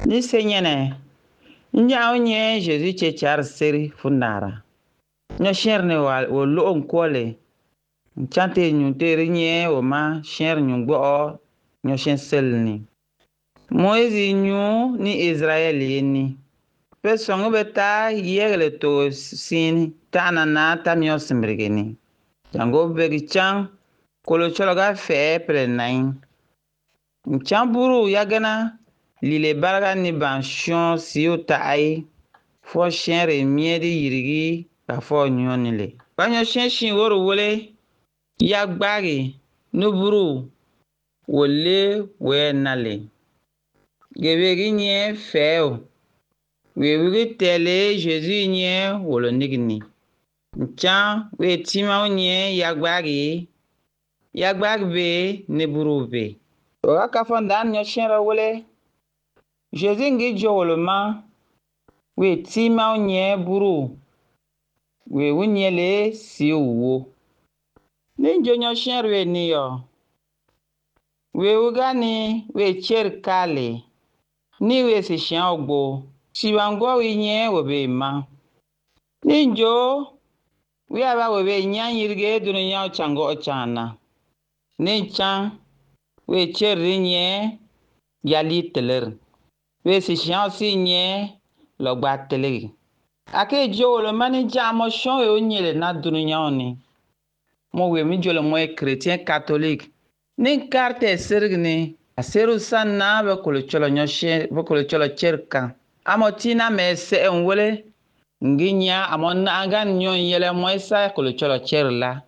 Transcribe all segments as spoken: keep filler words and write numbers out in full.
Ni senyene. Nya onye Jésus chechar seri funara. Nyo sherne wa wo lo nkwole. Nchante nyuntere nye o ma sher nyungbo o nyo shen selni. Moizi nyu ni Israel ni. Pe songo beta yegle to sin ta na ta myo simbrigeni. Jango begi chang kolo chologa fe pre nain. Nchamburu yagana lile barga ni banshon siyo ta ai. Fo shenre miedi yirigi ka fo nyonile. Banyo shen shin woro wole yagbagi nuburu wole we nale. Gewegi nye feo. Wewigi tele Jésus nye wolo nigni. Nchan we tima nye yagbagi. Yagbagi be neburu be. Oga kafondan nyo shenra wole. Jésus ngi jo wolo ma. We tima nye buru. We wunyele si uwo. Ninjo nyo shenrwe ni yo. We ugani we cher kale. Ni we si shen ogbo. Shiwango we nye webe ma. Ninjo we aba webe nyan yirge dunu nyan chango ochana. Ninchan we cher nye yali teler. We si shen si nye logba teleri. Ake jo wolo mani jamo shon we unyele na dunu nyani. Mo we mi jolo mo e chrétien catholique. Ni carte sergne a seru sanna be kolo cholo nyoshe be kolo cholo cherka. Amo tina me se enwele nginya amon agan nyon yele mo isa kolo cholo cherla.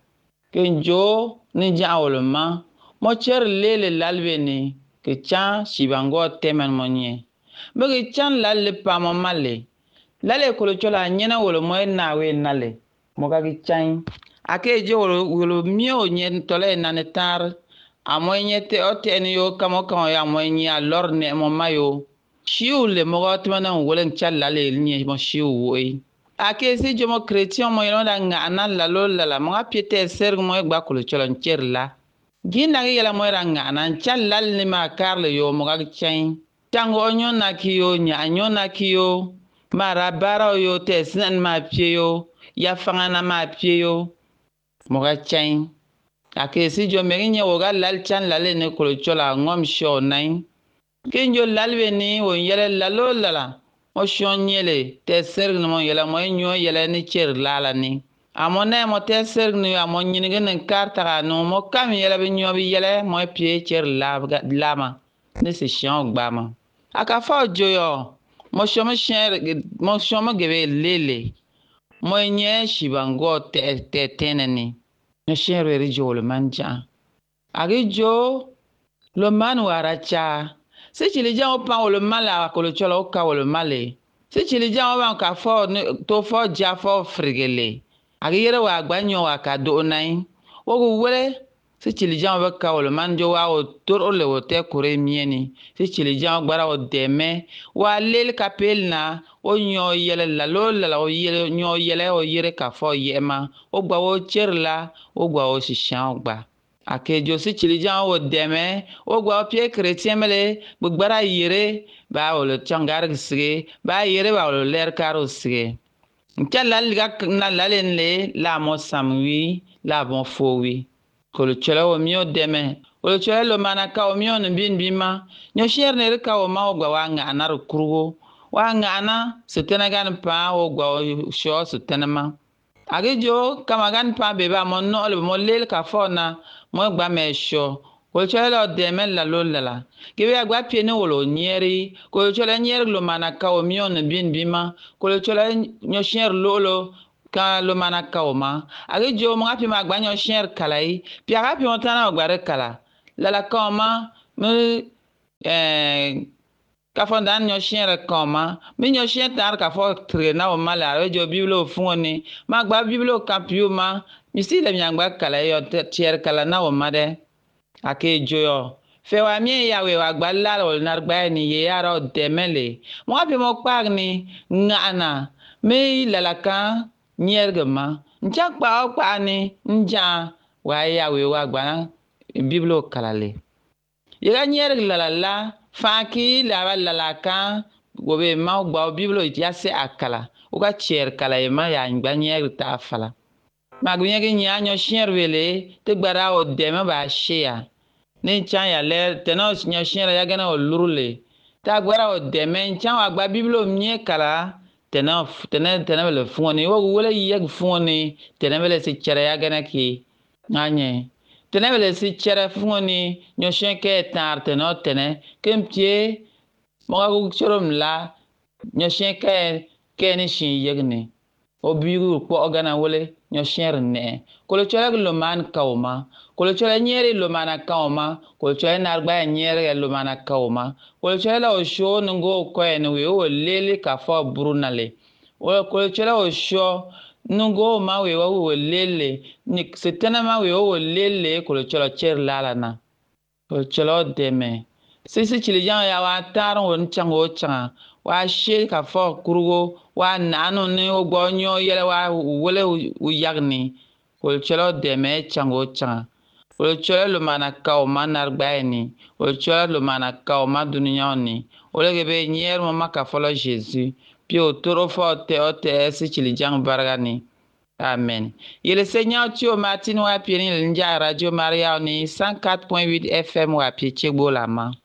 Kenjo ni ja wolo ma mo cher lele lalbe ni ke chan shibango temen monye. Bege chan lalle pa mo male. Lale kolo chola nyena wolo mo na we nale. Mo gagi chan. Ake jo wolo wolo mio nye tole nanetar. Amo nye te ote eni yo kamo kamo ya mo nye alor ne mo mayo. Shiu le mo gatmana wole nchal lale nye mo shiu woy. Ake si jo mo chrétien mo yonda nga anan lalo lala. Mo ga piete serg mo egba kolo chola ncher la. Gina ge yala mo ranga anan chal lal ni ma karle yo mo gagi chan. Chango onyon na kiyo nya anyon na kiyo. Mara bara yo te sinan ma pie yo. Ya fangana ma pie yo. Moga chain. Ake si jo merinye woga lal chan lale ne kolo chola ngom sho nain. Kenjo lalwe ni wo yele lalo lala. Mo shon yele te serg ni mo yele mo nyo yele ni cher lala ni. Amo ne mo te serg ni amo nyinige nen kartaga no mo kam yele bi nyo bi yele mo pie cher lama. Ne se shon gbama. Aka fa jo yo. Mo shomo shen mo shomo gebe lele. Mo nye shibango te te teneni. Nyo shen re jo lo manja. Agi jo lo man waracha. Si chili jan opan lo mala ko lo chola oka lo male. Si chili jan opan ka fo to fo ja fo frigele. Agi yere wa agbanyo wa ka do nai. Wogu wele si chili jan wa ka lo manjo wa o tor ole wo te kure mieni. Si chili jan gbara o deme wa lel kapel na o nyo yele la lo la o yele nyo yele o yere ka fo yema o gba o cherla o gba o shishan o gba ake jo si chili jan o deme o gba o pie chrétien mele gbara yere ba o le changar gisige ba yere ba o ler karo sige nkala liga na lalen le la mo samwi la bon fowi ko le chela o mi o deme o le chela lo manaka o mi on bin bima nyo sherne re ka o ma o gba wa nga anar kurugo wa ngana sutena gan pa o gwa sho sutena ma age jo kama gan pa be ba mon no le mo lel ka fona mo gba me sho ko chelo de men la lo la ke be gba pie ne wolo nyeri ko chelo nyeri lo manaka o mi on bin bima ko chelo nyo sher lo lo ka lo manaka o ma age jo mo api ma gba nyo sher kalai pi aga pi on tana o gba re kala la la ka ma me eh Kafondan nyo chien rekoma mi nyo chien tar ka fo trena o mala re jo biblo funi ma gba biblo kapio ma mi si le nyangba kala yo tier kala na o made ake jo yo fe wa mi ya we wa gba la o nar gba ni ye ara o demele mo api mo pag ni ngana mi la la kan nyergema ncha pa o pa ni nja wa ya we wa gba biblo kala le yega nyerg la la la Faki la ba la la kan go be ma gba biblo ya se akala o ga cher kala e ma ya ngba nye ta fala ma gbe nye nya nyo sher wele te gbara o de ma ba shia ni chan ya le te no nyo sher ya gana o lurule ta gbara o de men chan wa gba biblo mye kala te no te ne te ne le funi o wele ye funi te ne le se chere ya gana ki anye te ne le se chere funi nyo shen ke tar te no te ne kem tie mo ga gu chorom la nyo shen ke ke ni shin yegne o bigu ko ogana wole nyo sher ne ko le chola lo man kauma ko le chola nyeri lo mana kauma ko le chola narba nyeri lo mana kauma ko le chola o sho ngo ko en we o lele ka fo brunale o ko le chola o sho ngo ma we o lele ni setena ma we o lele ko le chola cher lala na ko le chola deme sisi chili jang ya wa taron won chango changa wa she ka fo kurugo wa nanu ni o gbo nyo yele wa wole u yagni ko chelo de me chango changa ko chelo lo mana ka o manar gbaeni o chelo lo mana ka o maduniya ni o lege be nyer mo maka fo lo Jesus pi o toro fo te o te si chili jang bargani amen yele seigneur tio martin wa pi ni nja radio maria ni cent quatre point huit F M wa pi chegbo la ma